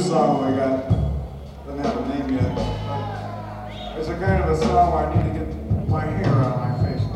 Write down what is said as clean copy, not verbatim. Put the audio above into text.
song we got, doesn't have a name yet, but it's a kind of a song where I need to get my hair out of my face.